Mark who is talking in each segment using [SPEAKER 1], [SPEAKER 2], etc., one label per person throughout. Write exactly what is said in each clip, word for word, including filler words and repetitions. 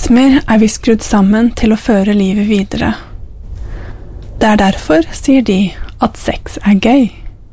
[SPEAKER 1] Organismer er vi skrudd sammen til å føre livet videre. Det er derfor, sier de, at sex er gøy.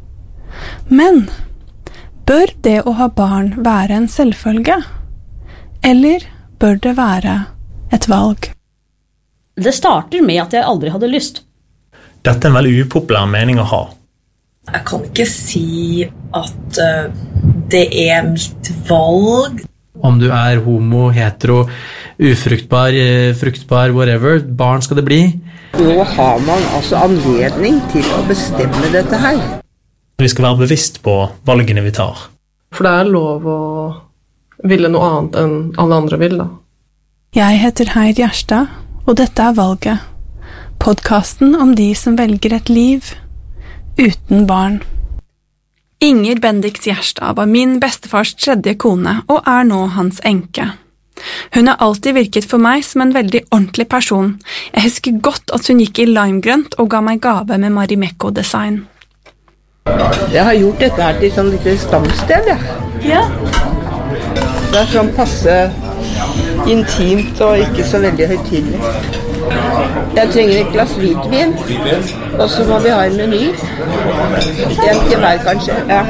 [SPEAKER 1] Men bør det å ha barn være en selvfølge? Eller bør det være et valg?
[SPEAKER 2] Det starter med at jeg aldri hadde lyst.
[SPEAKER 3] Dette er en veldig upopulær mening å ha.
[SPEAKER 4] Jeg kan ikke si at uh, det er mitt valg.
[SPEAKER 5] Om du er homo, hetero, ufruktbar, fruktbar, whatever, barn skal det bli.
[SPEAKER 6] Nå har man altså anledning til å bestemme dette her.
[SPEAKER 3] Vi skal være bevisst på valgene vi tar.
[SPEAKER 7] For det er lov å ville noe annet enn alle andre vil, da.
[SPEAKER 1] Jeg heter Heid Gjerstad, og dette er Valget. Podcasten om de som velger et liv uten barn. Inger Bendix Gjerstad var min bestefars tredje kone og er nå hans enke. Hun har alltid virket for meg som en veldig ordentlig person. Jeg husker godt at hun gikk i limegrønt og ga meg gave med Marimekko-design.
[SPEAKER 6] Jeg har gjort dette her til sånn lite stamsted, ja.
[SPEAKER 4] Ja.
[SPEAKER 6] Det er sånn passe intimt og ikke så veldig høytidelig. Jeg trenger et glass hvitvin, og så må vi ha en meny. En til hver, kanskje. Ja.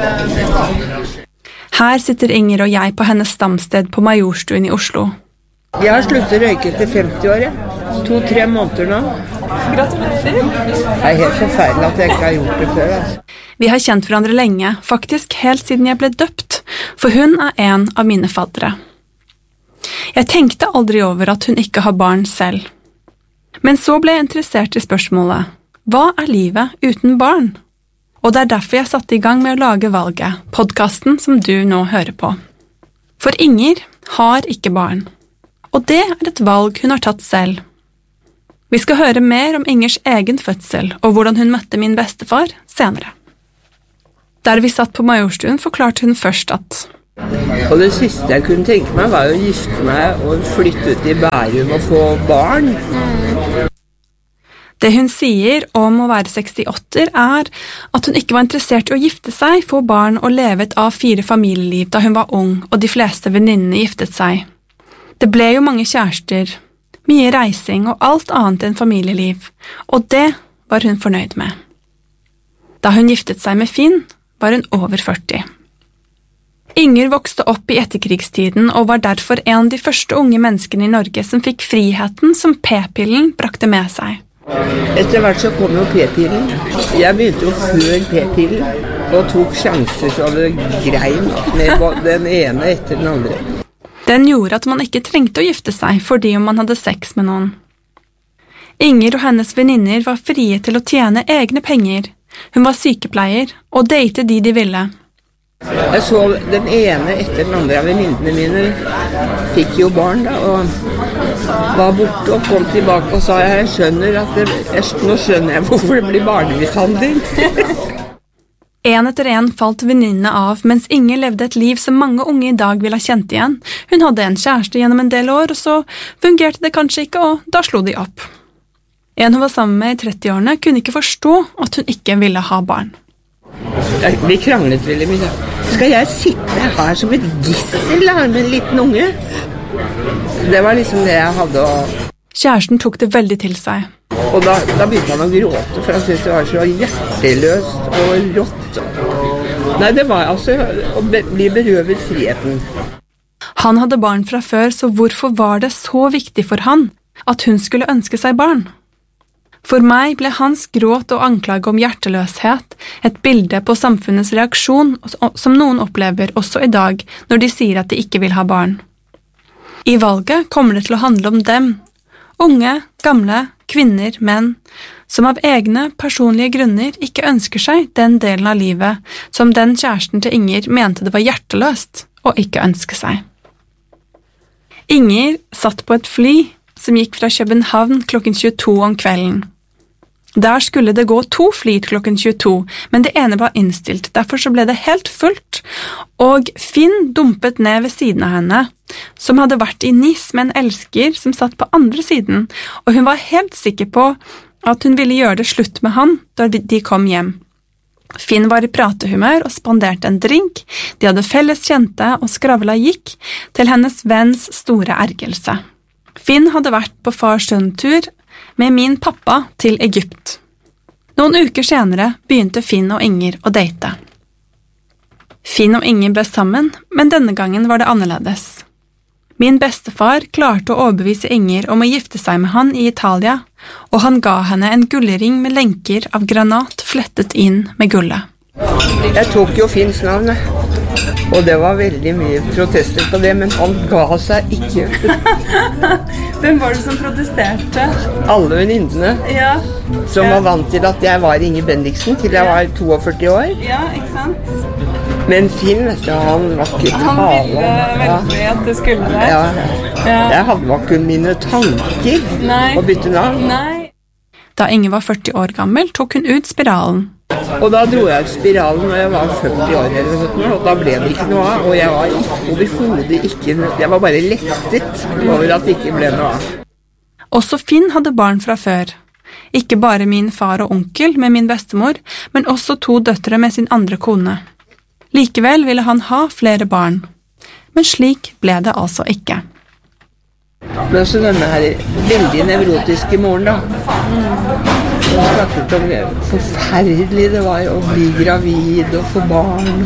[SPEAKER 1] Her sitter Inger og jeg på hennes stamsted på Majorstuen i Oslo.
[SPEAKER 6] Jeg har sluttet å røyke til femti år, ja. To-tre måneder nå.
[SPEAKER 4] Gratulerer.
[SPEAKER 6] Det er helt forferdelig at jeg ikke har gjort det før, altså.
[SPEAKER 1] Vi har kjent hverandre lenge, faktisk helt siden jeg ble døpt, for hun er en av mine faddere. Jeg tenkte aldri over at hun ikke har barn selv. Men så ble jeg interessert i spørsmålet, hva er livet uten barn? Og det er derfor jeg satte i gang med å lage Valget, podcasten som du nå hører på. For Inger har ikke barn, og det er et valg hun har tatt selv. Vi skal høre mer om Ingers egen fødsel og hvordan hun møtte min bestefar senere. Der vi satt på Majorstuen forklarte hun først at
[SPEAKER 6] Og det siste jeg kunne tenke meg var å gifte meg og flytte ut i Bærum og få barn.
[SPEAKER 1] Det hun sier om å være sekstiåtte er at hun ikke var interessert i å gifte seg, få barn og leve et A fire familieliv da hun var ung og de fleste venninnene giftet seg. Det ble jo mange kjærester, mye reising og alt annet enn familieliv, og det var hun fornøyd med. Da hun giftet seg med Finn, var hun over førti. Inger vokste opp i etterkrigstiden og var derfor en av de første unge menneskene i Norge som fikk friheten som p-pillen brakte med seg.
[SPEAKER 6] Etter hvert så kom jo p-pillen. Jeg begynte jo før p-pillen og tok sjanser så det grein med den ene etter den andre.
[SPEAKER 1] Den gjorde at man ikke trengte å gifte seg fordi om man hadde sex med noen. Inger og hennes venninner var frie til å tjene egne penger. Hun var sykepleier og date de de ville.
[SPEAKER 6] Jeg så den ene etter den andre av venninnene mine fikk jo barn da, og var borte og kom tilbake og sa jeg skjønner at det, jeg, nå skjønner jeg hvorfor det blir barnemishandling.
[SPEAKER 1] En etter en falt venninnene av, mens Inger levde et liv som mange unge i dag ville ha kjent igjen. Hun hadde en kjæreste gjennom en del år, og så fungerte det kanskje ikke, og da slo de opp. En hun var sammen med i trettiårene kunne ikke forstå at hun ikke ville ha barn.
[SPEAKER 6] Vi kranglet veldig mye. Skal jeg sitte her som et gissel med en liten unge? Det var liksom det jeg hadde å...
[SPEAKER 1] Kjæresten tok det veldig til seg.
[SPEAKER 6] Og da, da begynte han å gråte, for han syntes det var så hjerteløst og rått. Nei, det var altså å bli berøvet friheten.
[SPEAKER 1] Han hadde barn fra før, så hvorfor var det så viktig for han at hun skulle ønske seg barn? For meg ble hans gråt og anklage om hjerteløshet et bilde på samfunnets reaksjon som noen opplever også i dag når de sier at de ikke vil ha barn. I valget kommer det til å handle om dem, unge, gamle, kvinner, menn, som av egne personlige grunner ikke ønsker seg den delen av livet som den kjæresten til Inger mente det var hjerteløst å ikke ønske seg. Inger satt på et fly som gikk fra København klokken tjueto om kvelden. Der skulle det gå to fly klokken tjueto, men det ene var innstilt, derfor så ble det helt fullt, og Finn dumpet ned ved siden av henne, som hadde vært i Nice med en elsker som satt på andre siden, og hun var helt sikker på at hun ville gjøre det slutt med han da de kom hjem. Finn var i pratehumør og spanderte en drink, de hadde felles kjente og skravla gikk til hennes venns store ergelse. Finn hadde vært på far-sønn-tur med min pappa til Egypt. Noen uker senere begynte Finn og Inger å date. Finn og Inger ble sammen, men denne gangen var det annerledes. Min bestefar klarte å overbevise Inger om å gifte seg med han i Italia, og han ga henne en gullring med lenker av granat flettet inn med gullet.
[SPEAKER 6] Jeg tok jo Finns navn, og det var veldig mye protester på det, men han ga seg ikke.
[SPEAKER 1] Hvem var det som protesterte?
[SPEAKER 6] Alle venninnene
[SPEAKER 1] Ja.
[SPEAKER 6] som var vant til at jeg var Inger Bendiksen til jeg var førti-to år.
[SPEAKER 1] Ja, ikke sant?
[SPEAKER 6] Men Finn, vet du, han var ikke tale.
[SPEAKER 1] at det skulle det.
[SPEAKER 6] Ja. Ja. Jeg hadde var ikke mine tanker
[SPEAKER 1] Nei.
[SPEAKER 6] å bytte navn.
[SPEAKER 1] Nei. Da Inger var førti år gammel, tok hun ut spiralen.
[SPEAKER 6] Og da dro jeg ut spiralen når jeg var førti år, eller sånt, og da ble det ikke noe av. Og jeg var ikke, overhodet ikke, jeg var bare lettet over at det ikke ble noe av.
[SPEAKER 1] Også Finn hadde barn fra før. Ikke bare min far og onkel med min bestemor, men også to døtre med sin andre kone. Likevel ville han ha flere barn. Men slik ble det altså ikke.
[SPEAKER 6] Men så denne her veldig nevrotiske moren da, hun snakket om det forferdelig det var å bli gravid og få barn.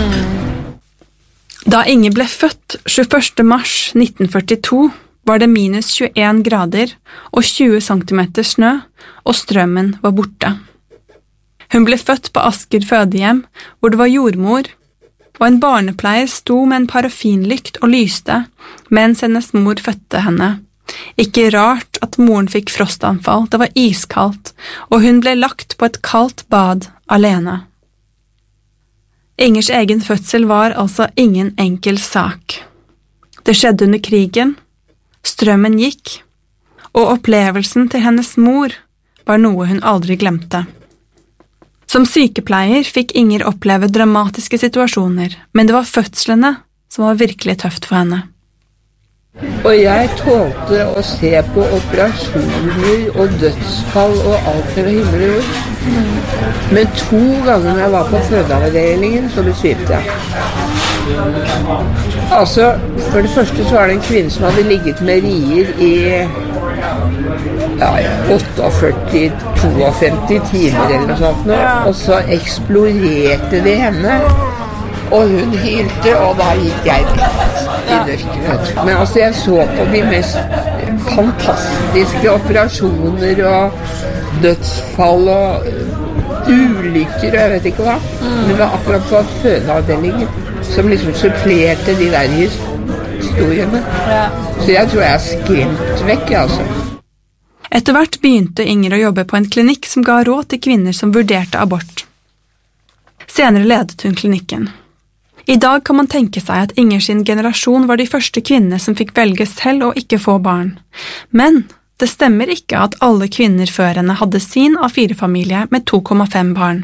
[SPEAKER 1] Da Inger ble født tjueførste mars nitten førtito, var det minus tjueen grader og tjue centimeter snø, og strømmen var borte. Hun ble født på Asker fødehjem, hvor det var jordmor, og en barnepleier sto med en parafinlykt og lyste, mens hennes mor fødte henne. Ikke rart at moren fikk frostanfall, det var iskaldt, og hun ble lagt på et kaldt bad alene. Ingers egen fødsel var altså ingen enkel sak. Det skjedde under krigen, strømmen gikk, og opplevelsen til hennes mor var noe hun aldri glemte. Som sykepleier fikk Inger oppleve dramatiske situasjoner, men det var fødslene som var virkelig tøft for henne.
[SPEAKER 6] Og jeg tålte å se på operasjoner og dødsfall og alt det himmel og jord. Men to ganger når jeg var på fødeavdelingen, så besvimte jeg. Altså, for det første så var det en kvinne som hadde ligget med rier i ja, førti-to til femti timer eller noe sånt nå, og så eksploderte det henne, og hun hylte, og da gikk jeg rett i dørken. Men altså, jeg så på de mest fantastiske operasjoner og dødsfall og ulykker, og jeg vet ikke hva. Men det var akkurat på fødeavdelingen som liksom supplerte de der historiene. Så jeg tror jeg er skremt vekk, altså.
[SPEAKER 1] Etter hvert begynte Inger å jobbe på en klinikk som ga råd til kvinner som vurderte abort. Senere ledet hun klinikken. I dag kan man tenke seg at Inger sin generasjon var de første kvinnene som fikk velge selv å ikke få barn. Men det stemmer ikke at alle kvinner før henne hadde sin A fire-familie med to komma fem barn.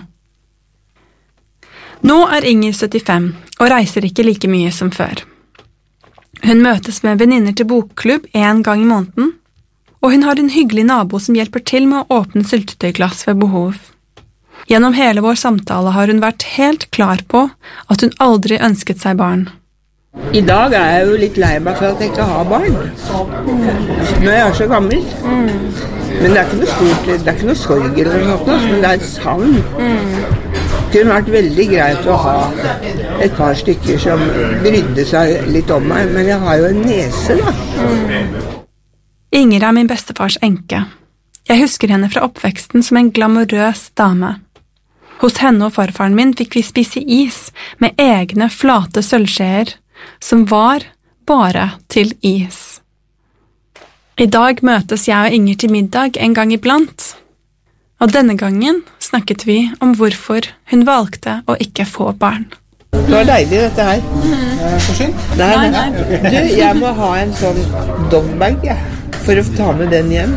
[SPEAKER 1] Nå er Inger syttifem og reiser ikke like mye som før. Hun møtes med venninner til bokklubb en gang i måneden, og hun har en hyggelig nabo som hjelper til med å åpne syltetøyglass ved behov. Gjennom hele vår samtale har hun vært helt klar på at hun aldri ønsket seg barn.
[SPEAKER 6] I dag er jeg jo litt lei meg for at jeg ikke har barn. Når jeg er så gammel. Men det er ikke noe stort, det er ikke noe sorg eller noe sånt, men det er et savn. Det kunne vært veldig greit å ha et par stykker som brydde seg litt om meg, men jeg har jo en nese da.
[SPEAKER 1] Inger er min bestefars enke. Jeg husker henne fra oppveksten som en glamorøs dame. Hos henne og farfaren min fikk vi spise is med egne flate sølvskjeer, som var bare til is. I dag møtes jeg og Inger til middag en gang iblant, og denne gangen snakket vi om hvorfor hun valgte å ikke få barn.
[SPEAKER 6] Det var deilig dette her. Nei, nei. Du, jeg må ha en sånn dogbag, jeg. For å ta med den hjem.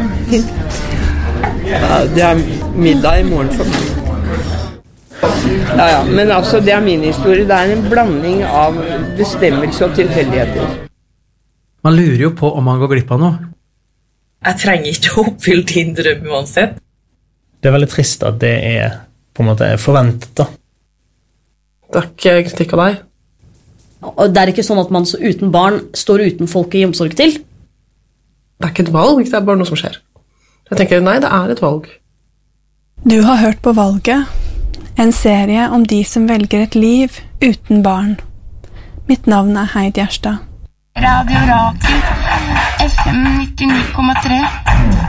[SPEAKER 6] Ja, det er middag i morgen for meg. Ja, ja, men altså, det er min historie. Det er en blanding av bestemmelse og tilfeldigheter.
[SPEAKER 5] Man lurer jo på om man går glipp av noe.
[SPEAKER 4] Jeg trenger ikke å oppfylle din drøm uansett.
[SPEAKER 3] Det er veldig trist at det er på en måte forventet da.
[SPEAKER 7] Det er ikke kritikk av deg.
[SPEAKER 2] Og det er ikke sånn at man så uten barn står uten folk i omsorg til.
[SPEAKER 7] Det er ikke et valg, det er bare noe som skjer. Jeg tenker, nei, det er et valg.
[SPEAKER 1] Du har hørt på Valget, en serie om de som velger et liv uten barn. Mitt navn er Heidi Gjerstad.
[SPEAKER 8] Radio Rakel, F M nittini komma tre.